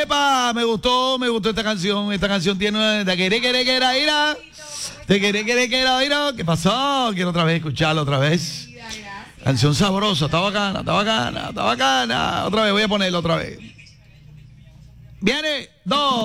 Epa, me gustó esta canción. Esta canción tiene de querer, ira. De querer, ira. ¿Qué pasó? Quiero otra vez escucharlo otra vez. Canción sabrosa, está bacana. Otra vez, voy a ponerlo otra vez. Viene, 2.